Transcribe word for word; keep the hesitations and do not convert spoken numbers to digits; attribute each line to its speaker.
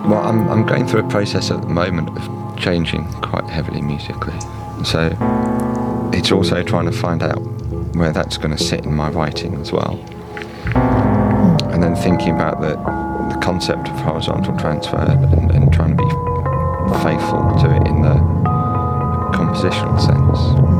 Speaker 1: Well, I'm, I'm going through a process at the moment of changing quite heavily musically. So it's also trying to find out where that's going to sit in my writing as well. And then thinking about the, the concept of horizontal transfer and, and trying to be faithful to it in the compositional sense.